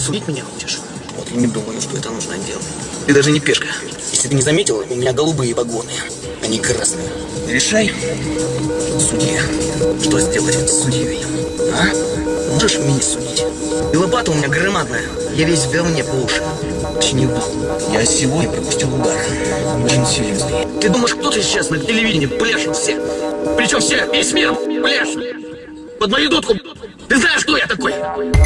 Судить меня хочешь? Вот я не думаю, что это нужно делать. Ты даже не пешка. Если ты не заметил, у меня голубые погоны, а не красные. Решай, судья, что сделать с судьей, а? Можешь меня судить? И лопата у меня громадная, я весь в говне по уши. Чинил. Я сегодня пропустил удар. Очень серьезный. Ты думаешь, кто-то сейчас на телевидении пляшут все? Причем все, весь мир пляшет. Под мою дудку. Ты знаешь, кто я такой?